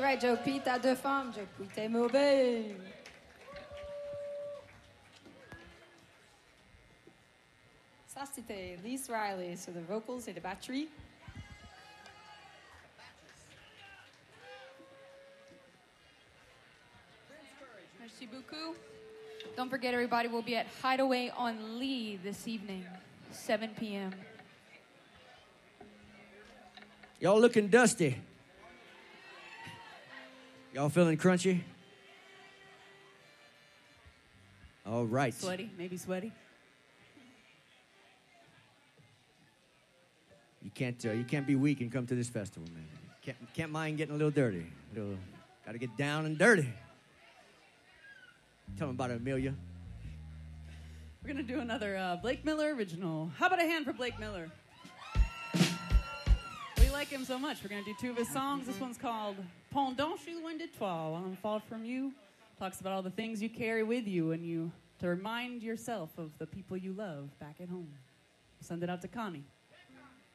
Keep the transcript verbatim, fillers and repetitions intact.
right, Joe Pete, t'as deux femmes. Joe Pete, t'es mauvais. Ça, c'était Lise Riley sur les vocals et les batteries. Merci beaucoup. Don't forget, everybody, we'll be at Hideaway on Lee this evening, seven p.m. Y'all looking dusty. Y'all feeling crunchy? All right. Sweaty, maybe sweaty. You can't uh, you can't be weak and come to this festival, man. Can't can't mind getting a little dirty. A little, got to get down and dirty. Tell them about it, Amelia. We're going to do another uh, Blake Miller original. How about a hand for Blake Miller? We like him so much. We're going to do two of his songs. This one's called Pendant je suis loin de toi, While I'm far from you. Talks about all the things you carry with you and you to remind yourself of the people you love back at home. Send it out to Connie.